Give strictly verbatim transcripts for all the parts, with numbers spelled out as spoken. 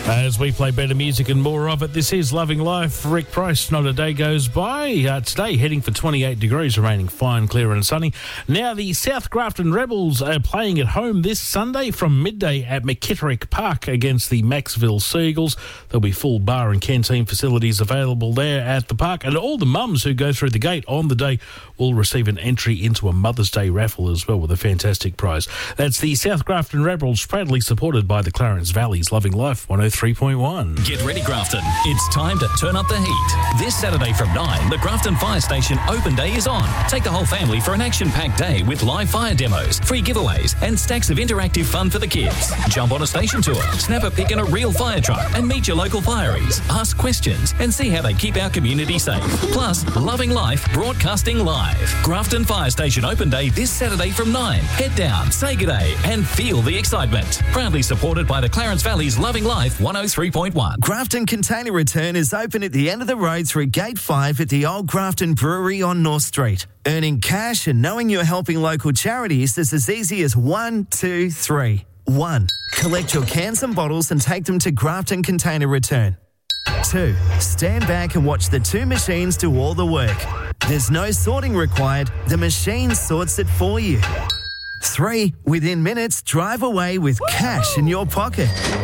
As we play better music and more of it, this is Loving Life. Rick Price, not a day goes by. Uh, today, heading for twenty-eight degrees, remaining fine, clear and sunny. Now, the South Grafton Rebels are playing at home this Sunday from midday at McKitterick Park against the Maxville Seagulls. There'll be full bar and canteen facilities available there at the park, and all the mums who go through the gate on the day will receive an entry into a Mother's Day raffle as well with a fantastic prize. That's the South Grafton Rebels, proudly supported by the Clarence Valley's Loving Life one oh three point one. Get ready, Grafton. It's time to turn up the heat. This Saturday from nine, the Grafton Fire Station Open Day is on. Take the whole family for an action-packed day with live fire demos, free giveaways, and stacks of interactive fun for the kids. Jump on a station tour, snap a pic in a real fire truck, and meet your local fireys. Ask questions and see how they keep our community safe. Plus, Loving Life broadcasting live. Grafton Fire Station Open Day this Saturday from nine. Head down, say good day, and feel the excitement. Proudly supported by the Clarence Valley's Loving Life one oh three point one. Grafton Container Return is open at the end of the road through Gate five at the Old Grafton Brewery on North Street. Earning cash and knowing you're helping local charities is as easy as one, two, three. One, collect your cans and bottles and take them to Grafton Container Return. Two, stand back and watch the two machines do all the work. There's no sorting required. The machine sorts it for you. Three, within minutes, drive away with cash in your pocket.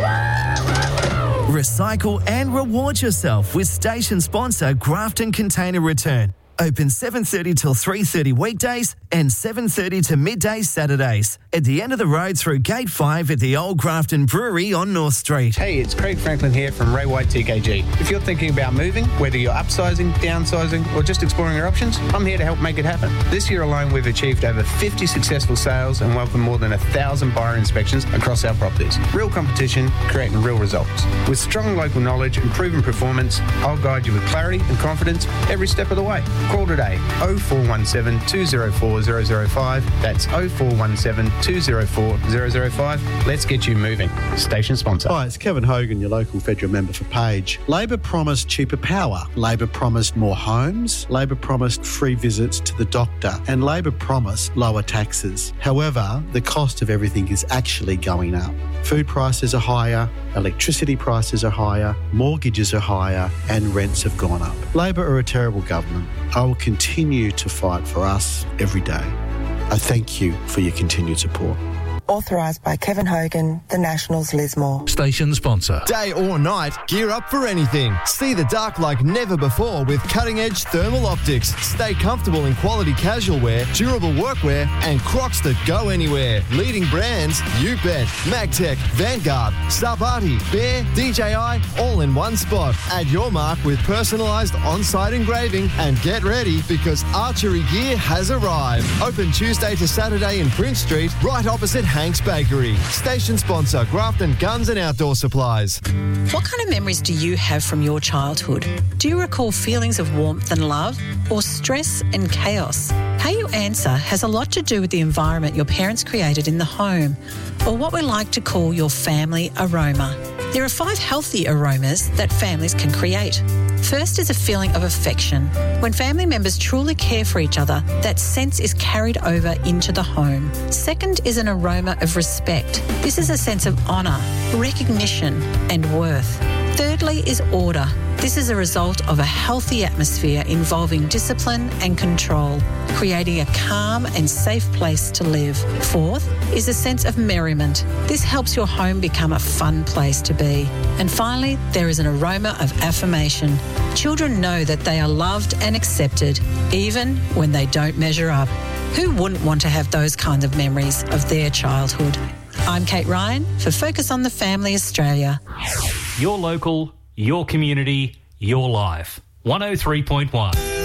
Recycle and reward yourself with station sponsor Grafton Container Return. Open seven thirty till three thirty weekdays and seven thirty to midday Saturdays. At the end of the road through Gate five at the Old Grafton Brewery on North Street. Hey, it's Craig Franklin here from Ray White T K G. If you're thinking about moving, whether you're upsizing, downsizing, or just exploring your options, I'm here to help make it happen. This year alone, we've achieved over fifty successful sales and welcomed more than one thousand buyer inspections across our properties. Real competition, creating real results. With strong local knowledge and proven performance, I'll guide you with clarity and confidence every step of the way. Call today, oh four one seven, two oh four, oh oh five. That's oh four one seven, two oh four, oh oh five. Let's get you moving. Station sponsor. Hi, it's Kevin Hogan, your local federal member for Page. Labor promised cheaper power. Labor promised more homes. Labor promised free visits to the doctor. And Labor promised lower taxes. However, the cost of everything is actually going up. Food prices are higher, electricity prices are higher, mortgages are higher, and rents have gone up. Labor are a terrible government. I will continue to fight for us every day. I thank you for your continued support. Authorised by Kevin Hogan, the Nationals Lismore. Station sponsor. Day or night, gear up for anything. See the dark like never before with cutting-edge thermal optics. Stay comfortable in quality casual wear, durable workwear, and Crocs that go anywhere. Leading brands, you bet. Magtech, Vanguard, Sabati, Bear, D J I, all in one spot. Add your mark with personalised on-site engraving and get ready because archery gear has arrived. Open Tuesday to Saturday in Prince Street, right opposite Hank's Bakery. Station sponsor, Grafton Guns and Outdoor Supplies. What kind of memories do you have from your childhood? Do you recall feelings of warmth and love or stress and chaos? How you answer has a lot to do with the environment your parents created in the home, or what we like to call your family aroma. There are five healthy aromas that families can create. First is a feeling of affection. When family members truly care for each other, that sense is carried over into the home. Second is an aroma of respect. This is a sense of honour, recognition and worth. Thirdly is order. This is a result of a healthy atmosphere involving discipline and control, creating a calm and safe place to live. Fourth is a sense of merriment. This helps your home become a fun place to be. And finally, there is an aroma of affirmation. Children know that they are loved and accepted, even when they don't measure up. Who wouldn't want to have those kinds of memories of their childhood? I'm Kate Ryan for Focus on the Family Australia. Your local, your community, your life. one oh three point one.